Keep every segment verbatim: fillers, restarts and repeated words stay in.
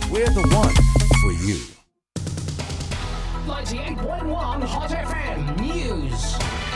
We're the one for you. ninety-eight point one Hot F M News.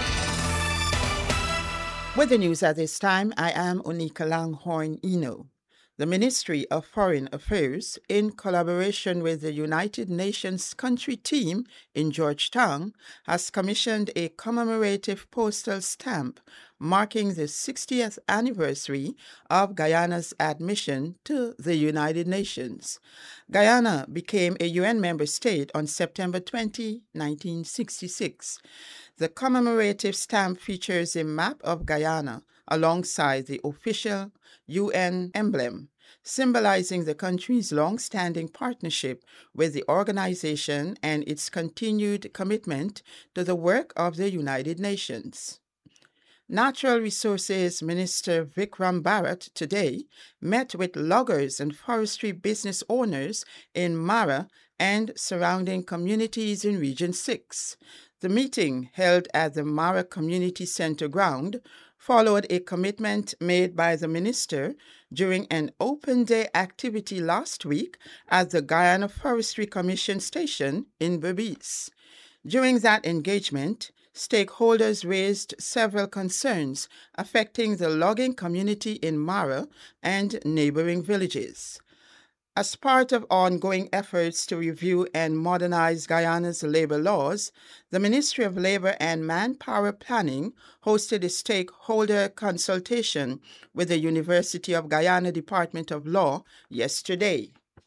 With the news at this time, I am Onika Langhorne Eno. The Ministry of Foreign Affairs, in collaboration with the United Nations country team in Georgetown, has commissioned a commemorative postal stamp marking the sixtieth anniversary of Guyana's admission to the United Nations. Guyana became a U N member state on September twentieth, nineteen sixty-six. The commemorative stamp features a map of Guyana alongside the official U N emblem, symbolizing the country's long-standing partnership with the organization and its continued commitment to the work of the United Nations. Natural Resources Minister Vikram Bharat today met with loggers and forestry business owners in Mara and surrounding communities in Region six. The meeting, held at the Mara Community Center ground, followed a commitment made by the minister during an open day activity last week at the Guyana Forestry Commission station in Berbice. During that engagement, stakeholders raised several concerns affecting the logging community in Mara and neighboring villages. As part of ongoing efforts to review and modernize Guyana's labor laws, the Ministry of Labor and Manpower Planning hosted a stakeholder consultation with the University of Guyana Department of Law yesterday.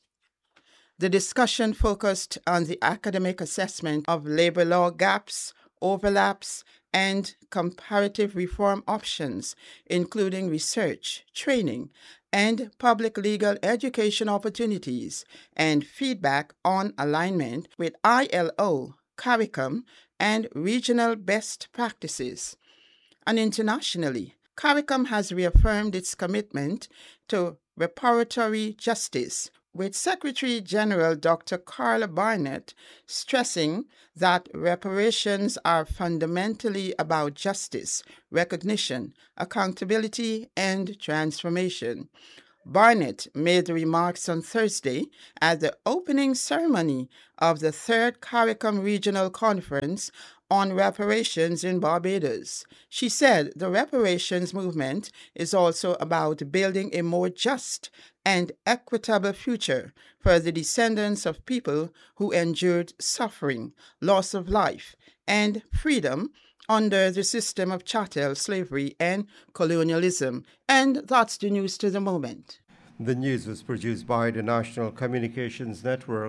The discussion focused on the academic assessment of labor law gaps, overlaps, and comparative reform options, including research, training, and public legal education opportunities, and feedback on alignment with I L O, CARICOM, and regional best practices. And internationally, CARICOM has reaffirmed its commitment to reparatory justice, with Secretary General Doctor Carla Barnett stressing that reparations are fundamentally about justice, recognition, accountability, and transformation. Barnett made the remarks on Thursday at the opening ceremony of the third CARICOM Regional Conference on reparations in Barbados. She said the reparations movement is also about building a more just and equitable future for the descendants of people who endured suffering, loss of life, and freedom under the system of chattel slavery and colonialism. And that's the news to the moment. The news was produced by the National Communications Network.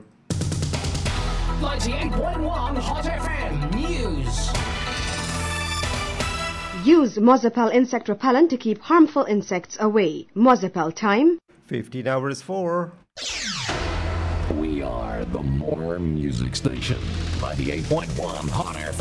ninety-eight point one Hot F M News. Use Mozapel insect repellent to keep harmful insects away. Mozapel time. fifteen hours four. We are the More Music Station. ninety-eight point one Hot F M.